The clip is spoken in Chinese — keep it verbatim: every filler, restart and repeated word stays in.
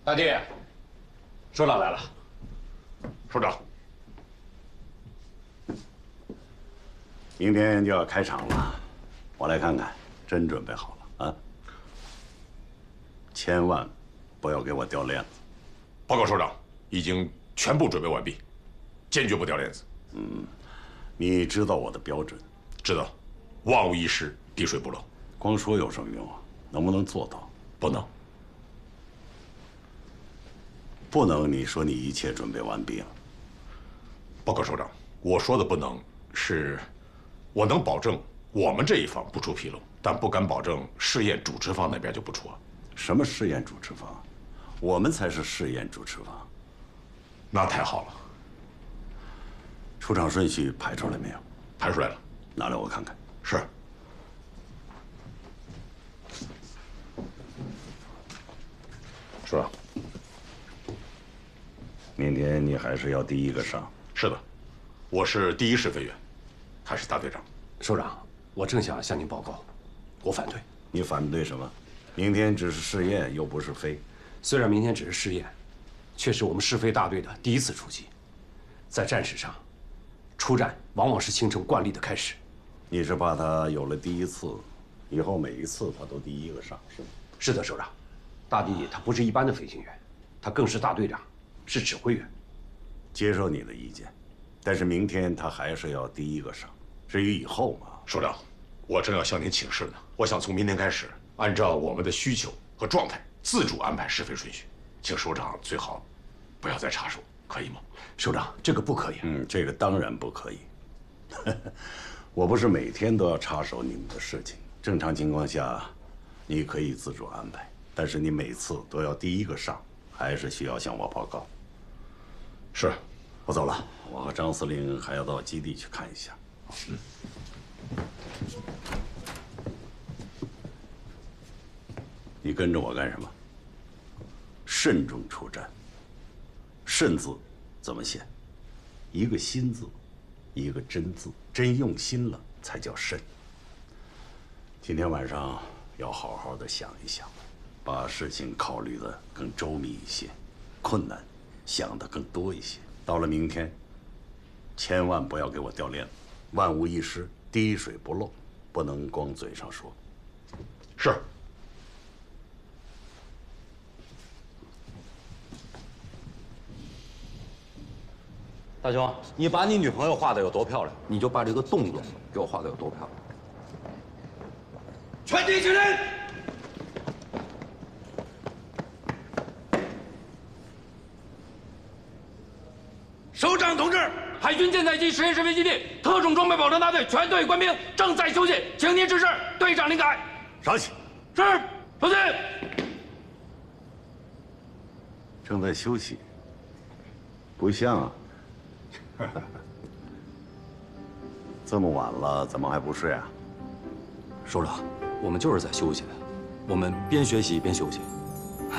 大弟，首长来了。 首长， 明天就要开场了，我来看看，真准备好了啊！千万不要给我掉链子。 报告首长，已经全部准备完毕，坚决不掉链子。 嗯，你知道我的标准？ 知道，万无一失，滴水不漏。 光说有什么用啊？能不能做到？ 不能。 不能，你说你一切准备完毕了。 报告首长，我说的不能是，我能保证我们这一方不出纰漏，但不敢保证试验主持方那边就不出啊。 什么试验主持方？我们才是试验主持方。 那太好了。 出场顺序排出来没有？ 排出来了， 拿来我看看。 是。首长。 明天你还是要第一个上。 是的，我是第一试飞员，还是大队长。 首长，我正想向您报告，我反对。 你反对什么？明天只是试验，又不是飞。 虽然明天只是试验，却是我们试飞大队的第一次出击。在战史上，出战往往是形成惯例的开始。 你是怕他有了第一次，以后每一次他都第一个上，是吗？ 是的，首长。大弟他不是一般的飞行员，他更是大队长。 是指挥员， 接受你的意见，但是明天他还是要第一个上。至于以后嘛， 首长，我正要向您请示呢。我想从明天开始，按照我们的需求和状态，自主安排试飞顺序，请首长最好不要再插手，可以吗？ 首长，这个不可以。 嗯，这个当然不可以。我不是每天都要插手你们的事情，正常情况下，你可以自主安排，但是你每次都要第一个上，还是需要向我报告。 是， 我走了。我和张司令还要到基地去看一下。嗯。你跟着我干什么？慎重出战。慎字怎么写？一个心字，一个真字。真用心了才叫慎。今天晚上要好好的想一想，把事情考虑的更周密一些，困难 想的更多一些。到了明天，千万不要给我掉链子，万无一失，滴水不漏，不能光嘴上说。 是。 大兄，你把你女朋友画的有多漂亮，你就把这个动作给我画的有多漂亮。 全体起立！ 首长同志，海军舰载机实验室飞基地特种装备保障大队全队官兵正在休息，请您指示。队长领改。 上去。 是，出去。 正在休息，不像啊。这么晚了，怎么还不睡啊？ 首长，我们就是在休息，我们边学习边休息。